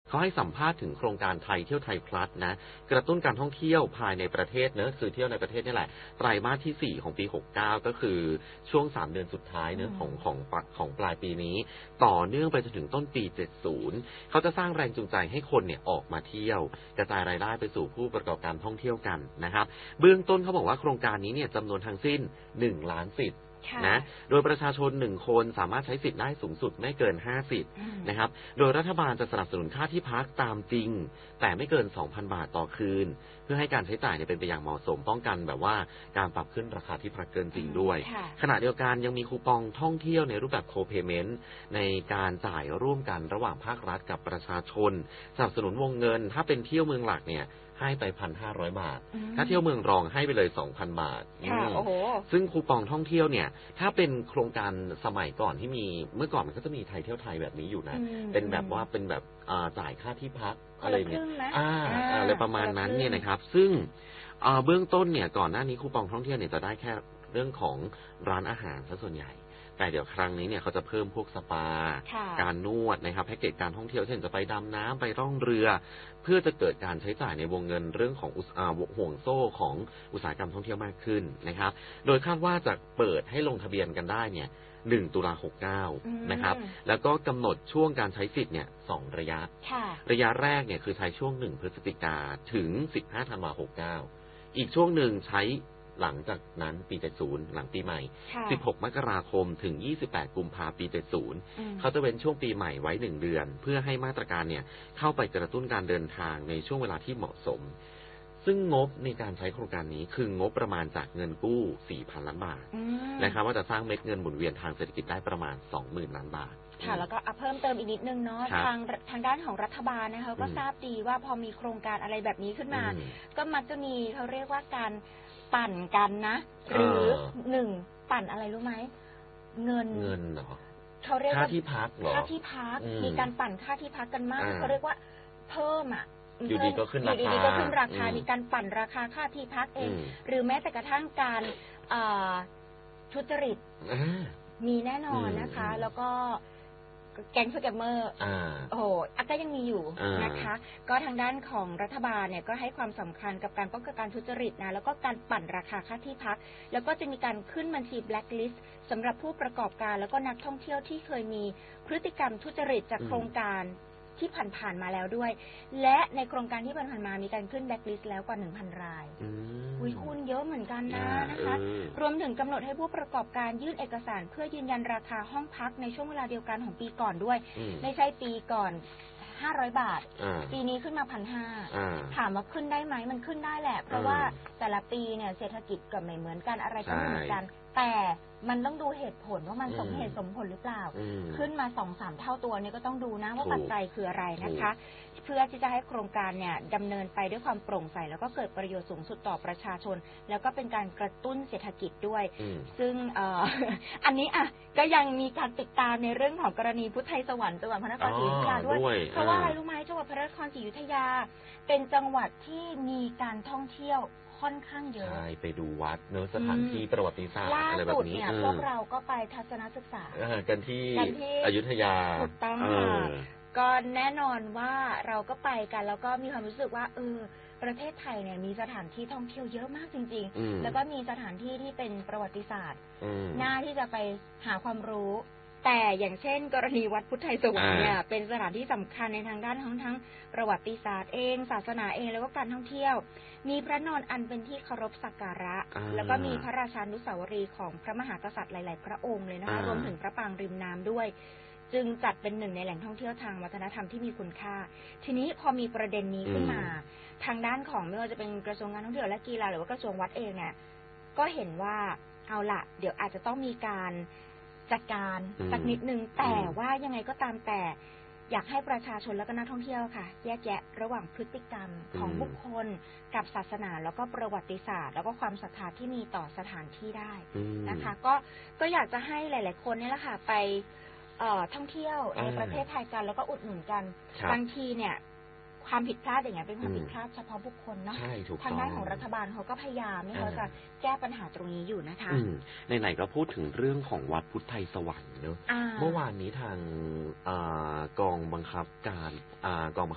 เขาให้สัมภาษณ์ถึงโครงการไทยเที่ยวไทยพลัสนะกระตุ้นการท่องเที่ยวภายในประเทศเนอะคือเที่ยวในประเทศนี่แหละไตรมาสที่4ของปี69ก็คือช่วง3เดือนสุดท้ายเนอะของปลายปีนี้ต่อเนื่องไปจนถึงต้นปี70เขาจะสร้างแรงจูงใจให้คนเนี่ยออกมาเที่ยวกระจายรายได้ไปสู่ผู้ประกอบการท่องเที่ยวกันนะครับเบื้องต้นเขาบอกว่าโครงการนี้เนี่ยจำนวนทั้งสิ้น1 ล้านสิทธิ์นะโดยประชาชน1 คนสามารถใช้สิทธิ์ได้สูงสุดไม่เกิน5 สิทธิ์นะครับโดยรัฐบาลจะสนับสนุนค่าที่พักตามจริงแต่ไม่เกิน 2,000 บาทต่อคืนเพื่อให้การใช้จ่ายเนี่ยเป็นไปอย่างเหมาะสมป้องกันแบบว่าการปรับขึ้นราคาที่พักเกินจริงด้วยขณะเดียวกันยังมีคูปองท่องเที่ยวในรูปแบบโคเพเมนต์ในการจ่ายร่วมกันระหว่างภาครัฐกับประชาชนสนับสนุนวงเงินถ้าเป็นเที่ยวเมืองหลักเนี่ยให้ไป 1,500 บาทถ้าเที่ยวเมืองรองให้ไปเลย 2,000 บาทซึ่งคูปองท่องเที่ยวเนี่ยถ้าเป็นโครงการสมัยก่อนที่มีเมื่อก่อนมันก็จะมีไทยเที่ยวไทยแบบนี้อยู่นะเป็นแบบว่าเป็นแบบจ่ายค่าที่พักอะไรเนี่ยอะไรประมาณนั้นเนี่ยนะครับซึ่งเบื้องต้นเนี่ยก่อนหน้านี้คูปองท่องเที่ยวเนี่ยจะได้แค่เรื่องของร้านอาหารซะส่วนใหญ่แต่เดี๋ยวครั้งนี้เนี่ยเขาจะเพิ่มพวกสปาการนวดนะครับแพ็กเกจการท่องเที่ยวเช่นจะไปดำน้ำไปร่องเรือเพื่อจะเกิดการใช้จ่ายในวงเงินเรื่องของห่วงโซ่ของอุตสาหกรรมท่องเที่ยวมากขึ้นนะครับโดยคาดว่าจะเปิดให้ลงทะเบียนกันได้เนี่ย1 ตุลา69นะครับแล้วก็กำหนดช่วงการใช้สิทธิ์เนี่ย2 ระยะแรกเนี่ยคือใช้ช่วง1 พฤศจิกาถึง15 ธันวาคม69อีกช่วงหนึ่งใช้หลังจากนั้นปี70หลังปีใหม่16 มกราคมถึง28 กุมภาพันธ์ปี70เขาจะเว้นช่วงปีใหม่ไว้1 เดือนเพื่อให้มาตรการเนี่ยเข้าไปกระตุ้นการเดินทางในช่วงเวลาที่เหมาะสมซึ่งงบในการใช้โครงการนี้คืองบประมาณจากเงินกู้ 4,000 ล้านบาทนะครับว่าจะสร้างเม็ดเงินหมุนเวียนทางเศรษฐกิจได้ประมาณ 20,000 ล้านบาทค่ะแล้วก็เพิ่มเติมอีกนิดนึงเนาะทางด้านของรัฐบาลนะคะก็ทราบดีว่าพอมีโครงการอะไรแบบนี้ขึ้นมาก็มักจะมีเขาเรียกว่าการปั่นกันนะหรือ1ปั่นอะไรรู้ไหมเงินเหรอเขาเรียกว่าค่าที่พักเหรอค่าที่พักมีการปั่นค่าที่พักกันมากเขาเรียกว่าเพิ่มอยู่ดีก็ขึ้นราคามีการปั่นราคาค่าที่พักเองหรือแม้แต่กระทั่งการทุจริตมีแน่นอนนะคะแล้วก็แก๊งสแกมเมอร์โอ้โหก็ยังมีอยู่นะคะก็ทางด้านของรัฐบาลเนี่ยก็ให้ความสำคัญกับการป้องกันการทุจริตนะแล้วก็การปั่นราคาค่าที่พักแล้วก็จะมีการขึ้นบัญชีแบล็คลิสต์สำหรับผู้ประกอบการแล้วก็นักท่องเที่ยวที่เคยมีพฤติกรรมทุจริตจากโครงการที่ผ่านมาแล้วด้วยและในโครงการที่ผ่านมามีการขึ้นแบล็คลิสต์แล้วกว่า 1,000 รายคุณเยอะเหมือนกันนะคะรวมถึงกำหนดให้ผู้ประกอบการยื่นเอกสารเพื่อยืนยันราคาห้องพักในช่วงเวลาเดียวกันของปีก่อนด้วยไม่ใช่ปีก่อน500 บาทปีนี้ขึ้นมา 1,500 ถามว่าขึ้นได้ไหมมันขึ้นได้แหละเพราะว่าแต่ละปีเนี่ยเศรษฐกิจก็ไม่เหมือนกันอะไรก็ไม่เหมือนกันแต่มันต้องดูเหตุผลว่ามันสมเหตุสมผลหรือเปล่าขึ้นมา 2-3 เท่าตัวนี่ก็ต้องดูนะว่าปัจจัยคืออะไรนะคะเพื่อที่จะให้โครงการเนี่ยดำเนินไปด้วยความโปร่งใสแล้วก็เกิดประโยชน์สูงสุดต่อประชาชนแล้วก็เป็นการกระตุ้นเศรษฐกิจด้วยซึ่งอันนี้ก็ยังมีการติดตามในเรื่องของกรณีพุทธไทยสวรรค์จังหวัดพระนครศรีอยุธยาด้วยเพราะว่าอะไรรู้ไหมจังหวัดพระนครศรีอยุธยาเป็นจังหวัดที่มีการท่องเที่ยวค่อนข้างเยอะใช่ไปดูวัดเนื้อสถานที่ประวัติศาสตร์อะไรแบบนี้พวกเราก็ไปทัศนศึกษากันที่อยุธยาถูกต้องค่ะก็แน่นอนว่าเราก็ไปกันแล้วก็มีความรู้สึกว่าประเทศไทยเนี่ยมีสถานที่ท่องเที่ยวเยอะมากจริงๆแล้วก็มีสถานที่ที่เป็นประวัติศาสตร์น่าที่จะไปหาความรู้แต่อย่างเช่นกรณีวัดพุทธไทยสวรรค์เนี่ยเป็นสถานที่สำคัญในทางด้านทั้งประวัติศาสตร์เองศาสนาเองแล้วก็การท่องเที่ยวมีพระนอนอันเป็นที่เคารพสักการะแล้วก็มีพระราชานุสาวรีย์ของพระมหากษัตริย์หลายๆพระองค์เลยนะคะรวมถึงพระปรางริมน้ำด้วยจึงจัดเป็นหนึ่งในแหล่งท่องเที่ยวทางวัฒนธรรมที่มีคุณค่าทีนี้พอมีประเด็นนี้ขึ้นมาทางด้านของไม่ว่าจะเป็นกระทรวงการท่องเที่ยวและกีฬาหรือว่ากระทรวงวัดเองเนี่ยก็เห็นว่าเอาล่ะเดี๋ยวอาจจะต้องมีการจัดการสักนิดนึงแต่ว่ายังไงก็ตามแต่อยากให้ประชาชนและก็นักท่องเที่ยวค่ะแยกแยะระหว่างพฤติกรรมของบุคคลกับศาสนาแล้วก็ประวัติศาสตร์แล้วก็ความศรัทธาที่มีต่อสถานที่ได้นะคะก็อยากจะให้หลายๆคนนี่แหละค่ะไปท่องเที่ยวในประเทศไทยกันแล้วก็อุดหนุนกันบางทีเนี่ยความผิดพลาดอย่างเงี้ยเป็นความผิดพลาดเฉพาะบุคคลเนาะทางด้านของรัฐบาลเขาก็พยายามที่เขาจะแก้ปัญหาตรงนี้อยู่นะคะไหนๆก็พูดถึงเรื่องของวัดพุทธไทยสวรรค์เนอะเมื่อวานนี้ทางกองบังคับการกอง